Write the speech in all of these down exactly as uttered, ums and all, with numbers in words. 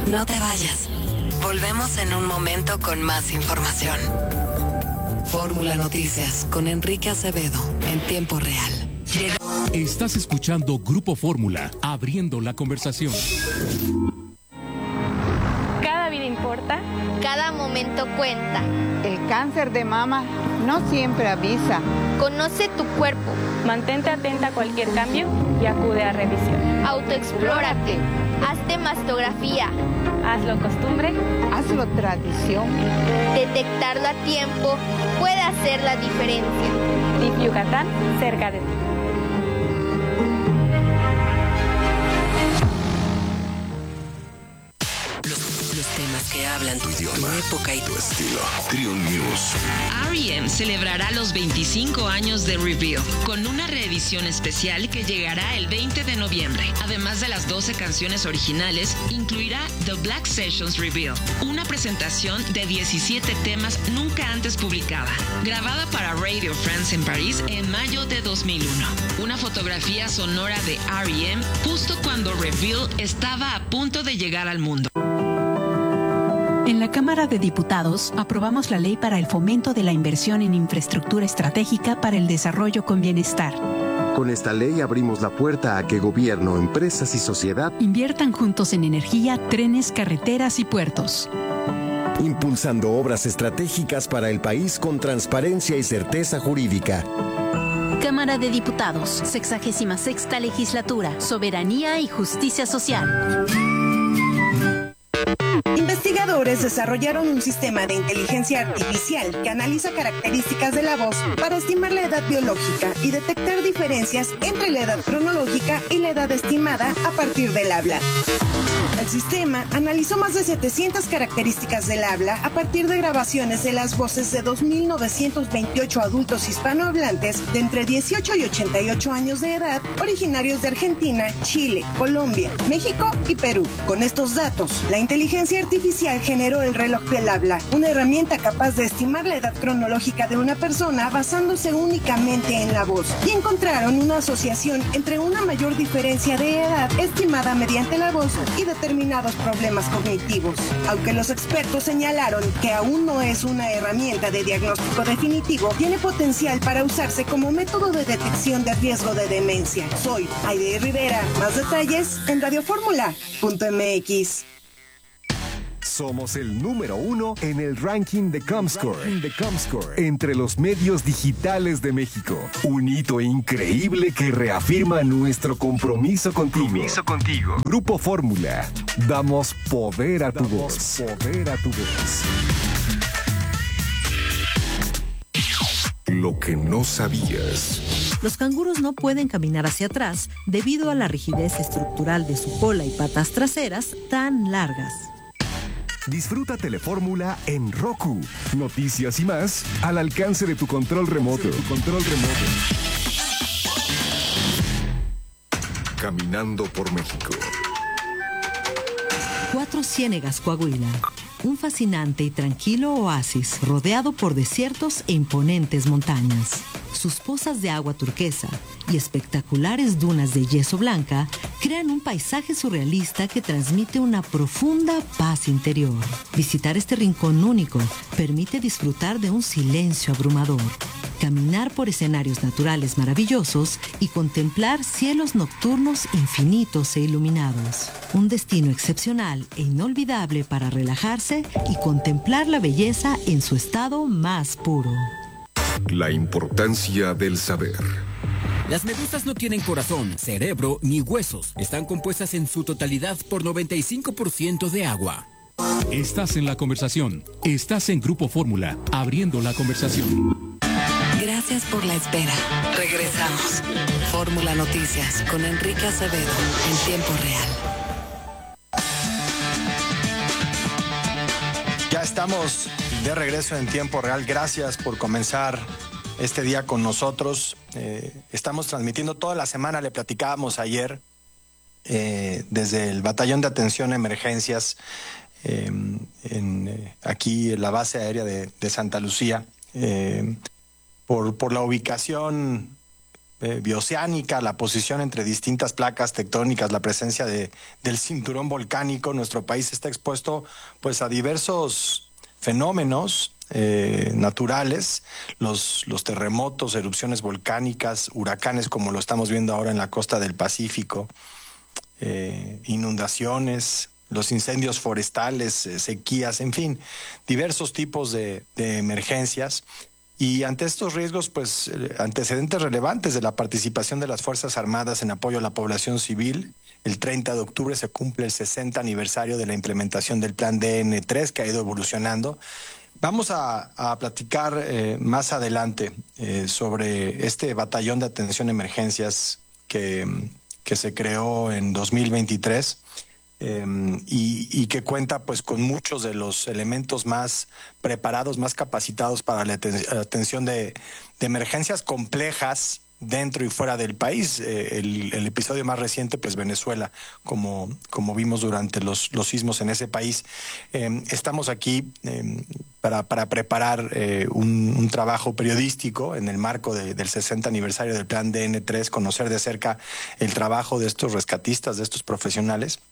No te vayas. Volvemos en un momento con más información. Fórmula Noticias con Enrique Acevedo en tiempo real. Llega... Estás escuchando Grupo Fórmula, abriendo la conversación. Cada vida importa. Cada momento cuenta. El cáncer de mama no siempre avisa. Conoce tu cuerpo. Mantente atenta a cualquier cambio y acude a revisión. Autoexplórate. Hazte mastografía. Hazlo costumbre. Hazlo tradición. Detectarlo a tiempo puede hacer la diferencia. D I F Yucatán, cerca de ti. Temas que hablan tu idioma, tu época y tu estilo. Trio News. R E M celebrará los veinticinco años de Reveal con una reedición especial que llegará el veinte de noviembre. Además de las doce canciones originales, incluirá The Black Sessions Reveal, una presentación de diecisiete temas nunca antes publicada, grabada para Radio France en París en mayo de dos mil uno. Una fotografía sonora de R E M justo cuando Reveal estaba a punto de llegar al mundo. En la Cámara de Diputados aprobamos la ley para el fomento de la inversión en infraestructura estratégica para el desarrollo con bienestar. Con esta ley abrimos la puerta a que gobierno, empresas y sociedad inviertan juntos en energía, trenes, carreteras y puertos. Impulsando obras estratégicas para el país con transparencia y certeza jurídica. Cámara de Diputados, sexagésima sexta legislatura, soberanía y justicia social. Investigadores desarrollaron un sistema de inteligencia artificial que analiza características de la voz para estimar la edad biológica y detectar diferencias entre la edad cronológica y la edad estimada a partir del habla. El sistema analizó más de setecientas características del habla a partir de grabaciones de las voces de dos mil novecientos veintiocho adultos hispanohablantes de entre dieciocho y ochenta y ocho años de edad, originarios de Argentina, Chile, Colombia, México y Perú. Con estos datos, la inteligencia artificial generó el reloj del habla, una herramienta capaz de estimar la edad cronológica de una persona basándose únicamente en la voz, y encontraron una asociación entre una mayor diferencia de edad estimada mediante la voz y determinados problemas cognitivos. Aunque los expertos señalaron que aún no es una herramienta de diagnóstico definitivo, tiene potencial para usarse como método de detección de riesgo de demencia. Soy Aide Rivera. Más detalles en radioformula punto m x. Somos el número uno en el ranking de Comscore, de Comscore entre los medios digitales de México. Un hito increíble que reafirma nuestro compromiso contigo. Compromiso contigo. Grupo Fórmula. Damos poder a tu Damos voz. Poder a tu voz. Lo que no sabías. Los canguros no pueden caminar hacia atrás debido a la rigidez estructural de su cola y patas traseras tan largas. Disfruta Telefórmula en Roku. Noticias y más al alcance de tu control remoto. Tu control remoto. Caminando por México. Cuatro Ciénegas, Coahuila. Un fascinante y tranquilo oasis rodeado por desiertos e imponentes montañas. Sus pozas de agua turquesa y espectaculares dunas de yeso blanca crean un paisaje surrealista que transmite una profunda paz interior. Visitar este rincón único permite disfrutar de un silencio abrumador, caminar por escenarios naturales maravillosos y contemplar cielos nocturnos infinitos e iluminados. Un destino excepcional e inolvidable para relajarse y contemplar la belleza en su estado más puro. La importancia del saber. Las medusas no tienen corazón, cerebro ni huesos. Están compuestas en su totalidad por noventa y cinco por ciento de agua. Estás en la conversación. Estás en Grupo Fórmula, abriendo la conversación. Gracias por la espera. Regresamos. Fórmula Noticias con Enrique Acevedo en tiempo real. Ya estamos de regreso en tiempo real. Gracias por comenzar este día con nosotros. Eh, estamos transmitiendo toda la semana, le platicábamos ayer, eh, desde el Batallón de Atención a Emergencias, eh, en, eh, aquí en la base aérea de, de Santa Lucía, eh, por, por la ubicación eh, bioceánica, la posición entre distintas placas tectónicas, la presencia de, del cinturón volcánico. Nuestro país está expuesto pues a diversos fenómenos eh, naturales, los, los terremotos, erupciones volcánicas, huracanes como lo estamos viendo ahora en la costa del Pacífico, eh, inundaciones, los incendios forestales, eh, sequías, en fin, diversos tipos de, de emergencias. Y ante estos riesgos, pues eh, antecedentes relevantes de la participación de las Fuerzas Armadas en apoyo a la población civil. El treinta de octubre se cumple el sesenta aniversario de la implementación del plan D N tres, que ha ido evolucionando. Vamos a, a platicar eh, más adelante eh, sobre este batallón de atención a emergencias que, que se creó en dos mil veintitrés. Eh, y, y que cuenta pues con muchos de los elementos más preparados, más capacitados para la aten- atención de, de emergencias complejas dentro y fuera del país. Eh, el, el episodio más reciente, pues Venezuela, como, como vimos durante los, los sismos en ese país. Eh, estamos aquí eh, para, para preparar eh, un, un trabajo periodístico en el marco de, del sesenta aniversario del plan D N tres, conocer de cerca el trabajo de estos rescatistas, de estos profesionales.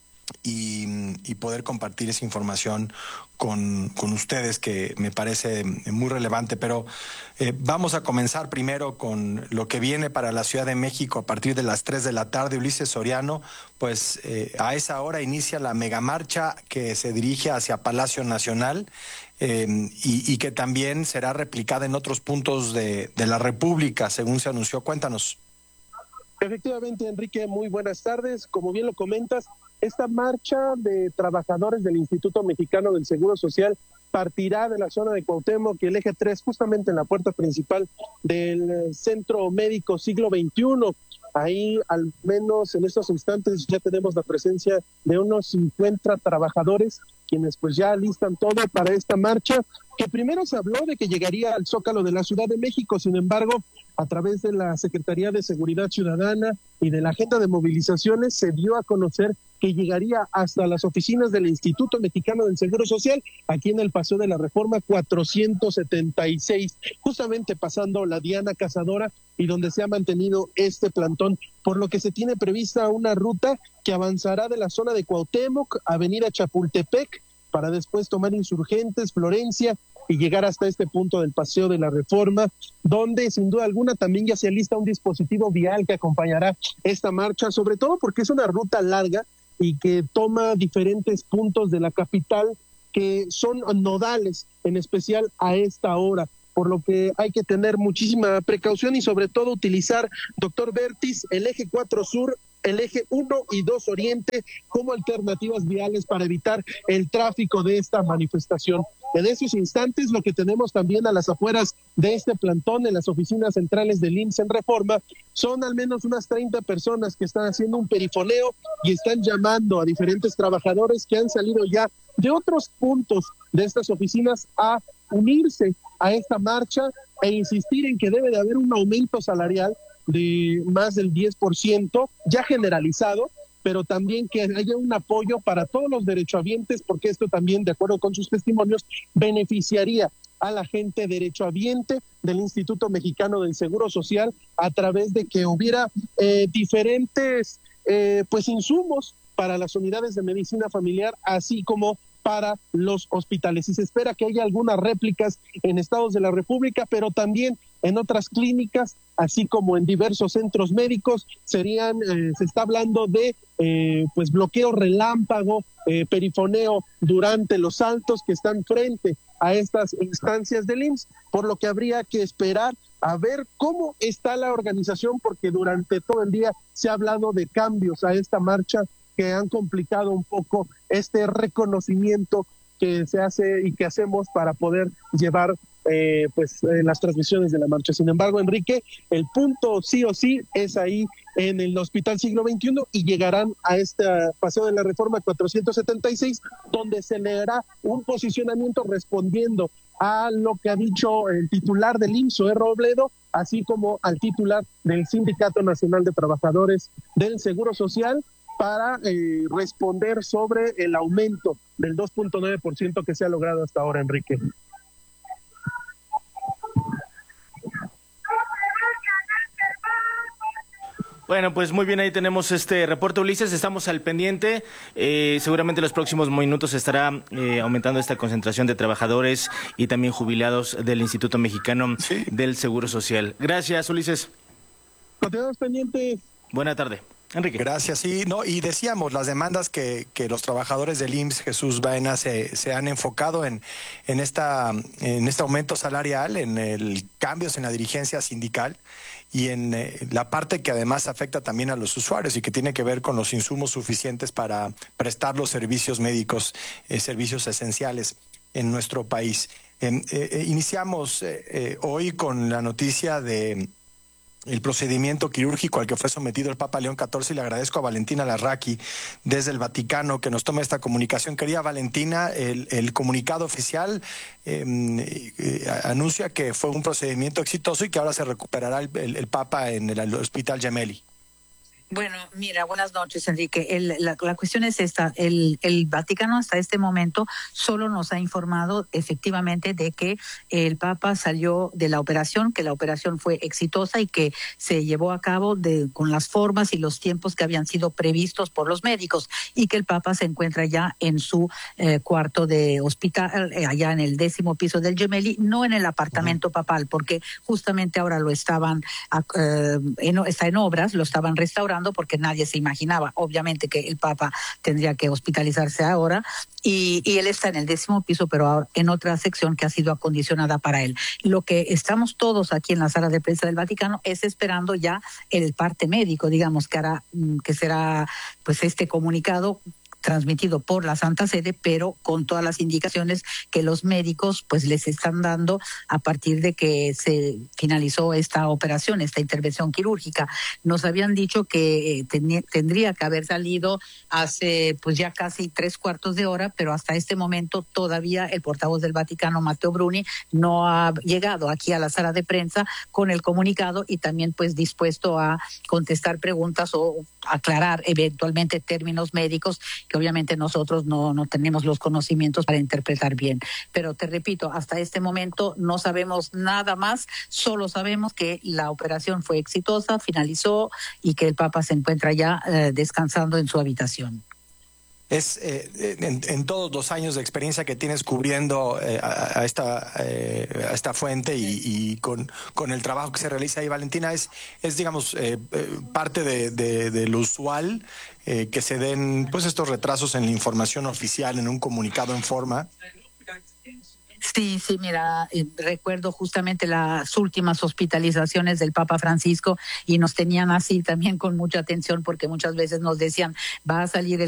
Y, y poder compartir esa información con, con ustedes, que me parece muy relevante. Pero eh, vamos a comenzar primero con lo que viene para la Ciudad de México a partir de las tres de la tarde. Ulises Soriano, pues eh, a esa hora inicia la megamarcha que se dirige hacia Palacio Nacional eh, y, y que también será replicada en otros puntos de, de la República, según se anunció. Cuéntanos. Efectivamente, Enrique, muy buenas tardes. Como bien lo comentas, esta marcha de trabajadores del Instituto Mexicano del Seguro Social partirá de la zona de Cuauhtémoc y el eje tres, justamente en la puerta principal del Centro Médico Siglo veintiuno. Ahí, al menos en estos instantes, ya tenemos la presencia de unos cincuenta trabajadores, quienes pues ya alistan todo para esta marcha, que primero se habló de que llegaría al Zócalo de la Ciudad de México. Sin embargo, a través de la Secretaría de Seguridad Ciudadana y de la agenda de movilizaciones, se dio a conocer que llegaría hasta las oficinas del Instituto Mexicano del Seguro Social, aquí en el Paseo de la Reforma cuatrocientos setenta y seis, justamente pasando la Diana Cazadora, y donde se ha mantenido este plantón, por lo que se tiene prevista una ruta que avanzará de la zona de Cuauhtémoc, Avenida Chapultepec, para después tomar Insurgentes, Florencia, y llegar hasta este punto del Paseo de la Reforma, donde sin duda alguna también ya se alista un dispositivo vial que acompañará esta marcha, sobre todo porque es una ruta larga y que toma diferentes puntos de la capital que son nodales, en especial a esta hora, por lo que hay que tener muchísima precaución y sobre todo utilizar, doctor Bertis, el eje cuatro Sur, el eje uno y dos Oriente como alternativas viales para evitar el tráfico de esta manifestación. En estos instantes, lo que tenemos también a las afueras de este plantón, en las oficinas centrales del I M S S en Reforma, son al menos unas treinta personas que están haciendo un perifoneo y están llamando a diferentes trabajadores que han salido ya de otros puntos de estas oficinas a unirse a esta marcha e insistir en que debe de haber un aumento salarial de más del diez por ciento ya generalizado, pero también que haya un apoyo para todos los derechohabientes, porque esto también, de acuerdo con sus testimonios, beneficiaría a la gente derechohabiente del Instituto Mexicano del Seguro Social a través de que hubiera eh, diferentes eh, pues insumos para las unidades de medicina familiar, así como para los hospitales. Y se espera que haya algunas réplicas en estados de la República, pero también en otras clínicas, así como en diversos centros médicos. Serían, eh, se está hablando de eh, pues bloqueo relámpago, eh, perifoneo durante los saltos que están frente a estas instancias del I M S S, por lo que habría que esperar a ver cómo está la organización, porque durante todo el día se ha hablado de cambios a esta marcha que han complicado un poco este reconocimiento que se hace y que hacemos para poder llevar eh, pues eh, las transmisiones de la marcha. Sin embargo, Enrique, el punto sí o sí es ahí en el Hospital Siglo veintiuno y llegarán a este Paseo de la Reforma cuatrocientos setenta y seis, donde se le dará un posicionamiento respondiendo a lo que ha dicho el titular del I M S S, Zoé Robledo, así como al titular del Sindicato Nacional de Trabajadores del Seguro Social, para eh, responder sobre el aumento del dos punto nueve por ciento que se ha logrado hasta ahora, Enrique. Bueno, pues muy bien, ahí tenemos este reporte, Ulises, estamos al pendiente, eh, seguramente en los próximos minutos estará eh, aumentando esta concentración de trabajadores y también jubilados del Instituto Mexicano sí. del Seguro Social. Gracias, Ulises. Continuamos pendientes. Buena tarde. Enrique. Gracias, sí, no, y decíamos, las demandas que, que los trabajadores del I M S S, Jesús Baena, se, se han enfocado en, en, esta, en este aumento salarial, en el cambios en la dirigencia sindical y en eh, la parte que además afecta también a los usuarios y que tiene que ver con los insumos suficientes para prestar los servicios médicos, eh, servicios esenciales en nuestro país. Eh, eh, iniciamos eh, eh, hoy con la noticia de el procedimiento quirúrgico al que fue sometido el Papa León catorce, y le agradezco a Valentina Larraqui desde el Vaticano que nos toma esta comunicación. Querida Valentina, el, el comunicado oficial eh, eh, anuncia que fue un procedimiento exitoso y que ahora se recuperará el, el, el Papa en el, el Hospital Gemelli. Bueno, mira, buenas noches, Enrique. El, la, la cuestión es esta. El, el Vaticano hasta este momento solo nos ha informado efectivamente de que el Papa salió de la operación, que la operación fue exitosa y que se llevó a cabo de, con las formas y los tiempos que habían sido previstos por los médicos, y que el Papa se encuentra ya en su eh, cuarto de hospital, eh, allá en el décimo piso del Gemelli, no en el apartamento uh-huh. papal, porque justamente ahora lo estaban, eh, en, está en obras, lo estaban restaurando, porque nadie se imaginaba, obviamente, que el Papa tendría que hospitalizarse ahora, y, y él está en el décimo piso, pero ahora en otra sección que ha sido acondicionada para él. Lo que estamos todos aquí en la sala de prensa del Vaticano es esperando ya el parte médico, digamos, que hará, que será pues este comunicado transmitido por la Santa Sede, pero con todas las indicaciones que los médicos pues les están dando a partir de que se finalizó esta operación, esta intervención quirúrgica. Nos habían dicho que eh, ten- tendría que haber salido hace pues ya casi tres cuartos de hora, pero hasta este momento todavía el portavoz del Vaticano, Matteo Bruni, no ha llegado aquí a la sala de prensa con el comunicado y también pues dispuesto a contestar preguntas o aclarar eventualmente términos médicos que obviamente nosotros no, no tenemos los conocimientos para interpretar bien. Pero te repito, hasta este momento no sabemos nada más, solo sabemos que la operación fue exitosa, finalizó y que el Papa se encuentra ya eh, descansando en su habitación. Es eh, en, en todos los años de experiencia que tienes cubriendo eh, a, a esta eh, a esta fuente y, y con, con el trabajo que se realiza ahí, Valentina, es, es digamos, eh, parte de, de, de lo usual eh, que se den pues estos retrasos en la información oficial, en un comunicado en forma. Sí, sí, mira, eh, recuerdo justamente las últimas hospitalizaciones del Papa Francisco y nos tenían así también con mucha atención porque muchas veces nos decían, va a salir el